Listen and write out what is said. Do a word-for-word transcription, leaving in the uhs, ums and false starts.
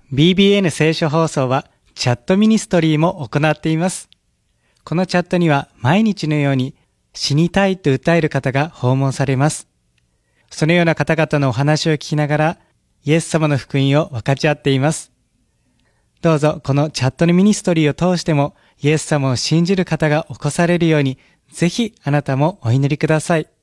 ビービーエヌ 聖書放送はチャットミニストリーも行っています。このチャットには毎日のように死にたいと訴える方が訪問されます。そのような方々のお話を聞きながらイエス様の福音を分かち合っています。どうぞこのチャットのミニストリーを通してもイエス様を信じる方が起こされるように、ぜひあなたもお祈りください。